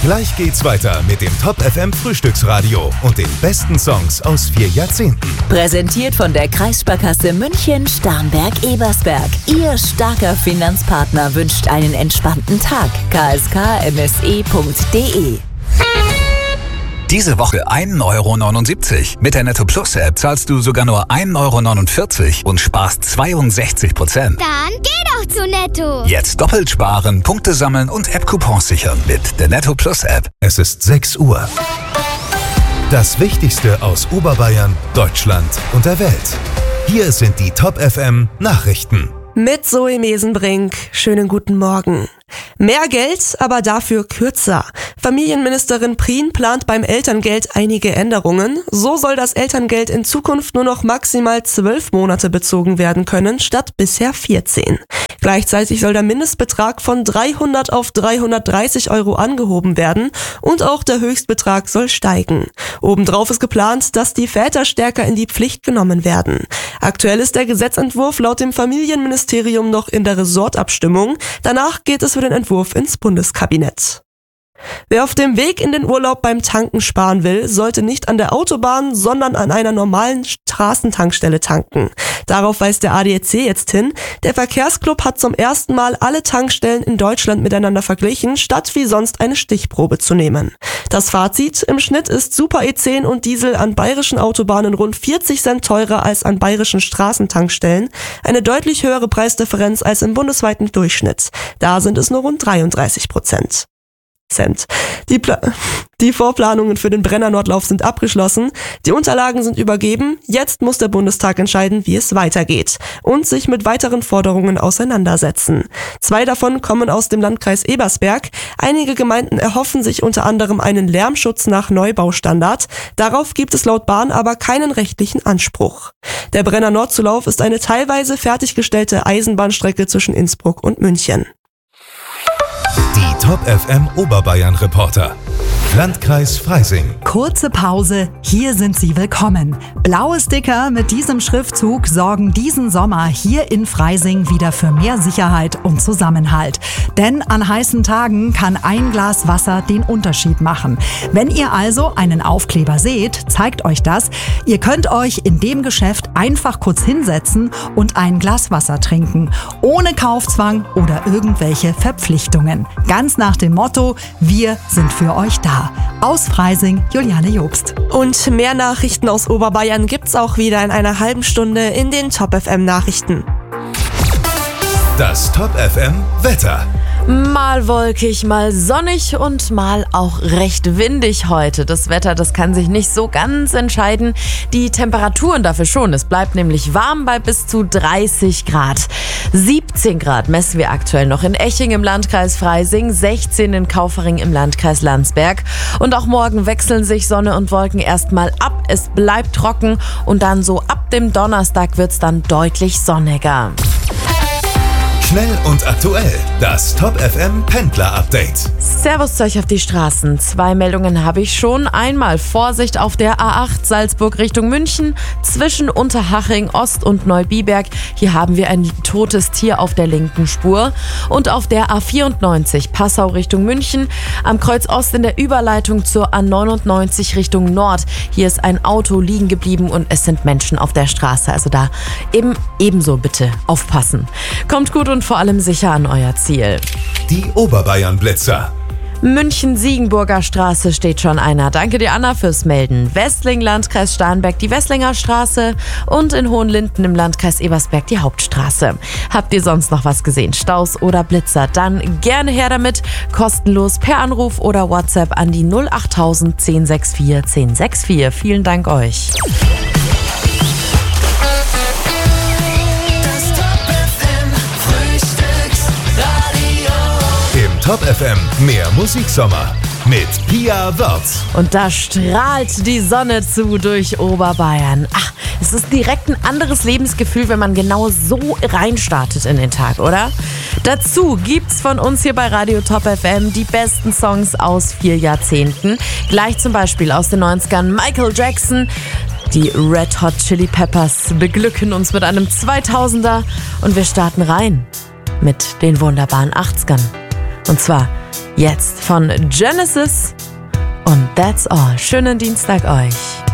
Gleich geht's weiter mit dem Top FM Frühstücksradio und den besten Songs aus 4 Jahrzehnten. Präsentiert von der Kreissparkasse München, Starnberg, Ebersberg. Ihr starker Finanzpartner wünscht einen entspannten Tag. kskmse.de. Diese Woche 1,79 €. Mit der Netto Plus App zahlst du sogar nur 1,49 € und sparst 62%. Dann geh doch zu Netto. Jetzt doppelt sparen, Punkte sammeln und App-Coupons sichern mit der Netto Plus App. Es ist 6 Uhr. Das Wichtigste aus Oberbayern, Deutschland und der Welt. Hier sind die Top FM Nachrichten. Mit Zoe Mesenbrink. Schönen guten Morgen. Mehr Geld, aber dafür kürzer. Familienministerin Prien plant beim Elterngeld einige Änderungen. So soll das Elterngeld in Zukunft nur noch maximal 12 Monate bezogen werden können, statt bisher 14. Gleichzeitig soll der Mindestbetrag von 300 auf 330 € angehoben werden und auch der Höchstbetrag soll steigen. Obendrauf ist geplant, dass die Väter stärker in die Pflicht genommen werden. Aktuell ist der Gesetzentwurf laut dem Familienministerium noch in der Ressortabstimmung. Danach geht es für den Entwurf ins Bundeskabinett. Wer auf dem Weg in den Urlaub beim Tanken sparen will, sollte nicht an der Autobahn, sondern an einer normalen Straßentankstelle tanken. Darauf weist der ADAC jetzt hin. Der Verkehrsclub hat zum ersten Mal alle Tankstellen in Deutschland miteinander verglichen, statt wie sonst eine Stichprobe zu nehmen. Das Fazit: Im Schnitt ist Super E10 und Diesel an bayerischen Autobahnen rund 40 Cent teurer als an bayerischen Straßentankstellen. Eine deutlich höhere Preisdifferenz als im bundesweiten Durchschnitt. Da sind es nur rund 33%. Die Vorplanungen für den Brenner-Nordlauf sind abgeschlossen, die Unterlagen sind übergeben, jetzt muss der Bundestag entscheiden, wie es weitergeht und sich mit weiteren Forderungen auseinandersetzen. 2 davon kommen aus dem Landkreis Ebersberg. Einige Gemeinden erhoffen sich unter anderem einen Lärmschutz nach Neubaustandard. Darauf gibt es laut Bahn aber keinen rechtlichen Anspruch. Der Brenner-Nordzulauf ist eine teilweise fertiggestellte Eisenbahnstrecke zwischen Innsbruck und München. Die Top FM Oberbayern Reporter. Landkreis Freising. Kurze Pause, hier sind Sie willkommen. Blaue Sticker mit diesem Schriftzug sorgen diesen Sommer hier in Freising wieder für mehr Sicherheit und Zusammenhalt. Denn an heißen Tagen kann ein Glas Wasser den Unterschied machen. Wenn ihr also einen Aufkleber seht, zeigt euch das. Ihr könnt euch in dem Geschäft einfach kurz hinsetzen und ein Glas Wasser trinken. Ohne Kaufzwang oder irgendwelche Verpflichtungen. Ganz nach dem Motto, wir sind für euch da. Aus Freising, Juliane Jobst. Und mehr Nachrichten aus Oberbayern gibt's auch wieder in einer halben Stunde in den Top FM Nachrichten. Das Top FM Wetter. Mal wolkig, mal sonnig und mal auch recht windig heute. Das Wetter, das kann sich nicht so ganz entscheiden. Die Temperaturen dafür schon. Es bleibt nämlich warm bei bis zu 30 Grad. 17 Grad messen wir aktuell noch in Eching im Landkreis Freising, 16 in Kaufering im Landkreis Landsberg. Und auch morgen wechseln sich Sonne und Wolken erstmal ab. Es bleibt trocken und dann so ab dem Donnerstag wird's dann deutlich sonniger. Schnell und aktuell, das Top FM Pendler Update. Servus zu euch auf die Straßen. 2 Meldungen habe ich schon. Einmal Vorsicht auf der A8 Salzburg Richtung München zwischen Unterhaching Ost und Neubiberg. Hier haben wir ein totes Tier auf der linken Spur. Und auf der A94 Passau Richtung München am Kreuz Ost in der Überleitung zur A99 Richtung Nord. Hier ist ein Auto liegen geblieben und es sind Menschen auf der Straße. Also da ebenso bitte aufpassen. Kommt gut und vor allem sicher an euer Ziel. Die Oberbayern-Blitzer. München-Siegenburger Straße steht schon einer. Danke dir, Anna, fürs Melden. Wessling, Landkreis Starnberg, die Wesslinger Straße und in Hohenlinden im Landkreis Ebersberg die Hauptstraße. Habt ihr sonst noch was gesehen? Staus oder Blitzer? Dann gerne her damit. Kostenlos per Anruf oder WhatsApp an die 08000 1064 1064. Vielen Dank euch. Top FM, mehr Musiksommer mit Pia Wörth. Und da strahlt die Sonne zu durch Oberbayern. Ach, es ist direkt ein anderes Lebensgefühl, wenn man genau so reinstartet in den Tag, oder? Dazu gibt's von uns hier bei Radio Top FM die besten Songs aus 4 Jahrzehnten. Gleich zum Beispiel aus den 90ern Michael Jackson. Die Red Hot Chili Peppers beglücken uns mit einem 2000er und wir starten rein mit den wunderbaren 80ern. Und zwar Jetzt von Genesis und That's All. Schönen Dienstag euch.